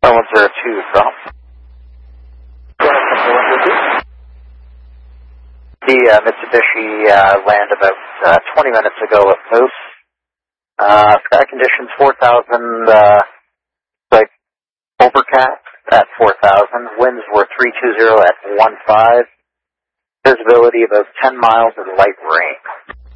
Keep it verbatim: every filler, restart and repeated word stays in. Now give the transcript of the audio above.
one zero two from. The uh, Mitsubishi uh, landed about uh, twenty minutes ago at Moose. Uh, sky conditions four thousand, uh, like overcast at four thousand. Winds were three two zero at one five. Visibility about ten miles and light rain.